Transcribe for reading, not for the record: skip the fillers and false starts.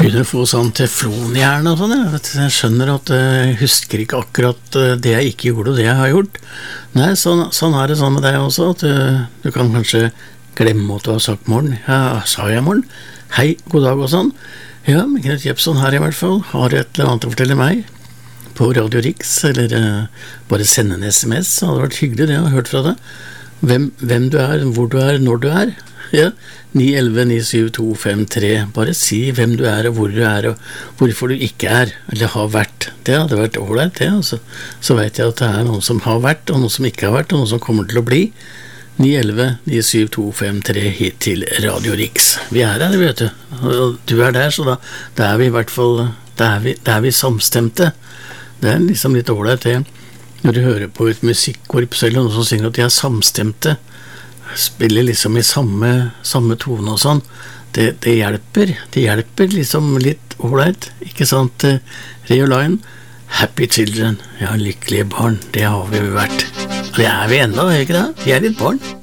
Begynner å få sånn teflonjern og sånn, jeg skjønner at jeg husker ikke akkurat det jeg ikke gjorde og det jeg har gjort. Nei, sånn det sånn med deg også, at du kan kanskje glemme at du har sagt morgen. Ja, sa jeg morgen? Hei, god dag og sånn. Ja, Knut Jepson her i hvert fall, har et eller annet å fortelle meg på Radio Riks, eller bare sende en SMS, det hadde vært hyggelig det, jeg har hørt fra deg. Hvem du er, hvor du er, når du er. Ja, 911-97253. Bare si hvem du er og hvor du er og hvorfor du ikke er, eller har vært. Det hadde vært ålreit det, altså. Så vet jeg at det er noen som har vært, og noen som ikke har vært, og noen som kommer til å bli. 911-97253 hit til Radio Riks. Vi er her, vet du. Og du er der, så da er vi i hvert fall, da er vi samstemte. Det er liksom litt ålreit det. Når du hører på et musikkorps eller noen som synger at de er samstemte, spiller liksom i samme tone og sånn, det hjelper liksom litt ålreit, ikke sant? Ray og Lion, Happy Children, ja, lykkelige barn, det har vi jo vært. Det er vi enda, ikke det? Vi er litt barn.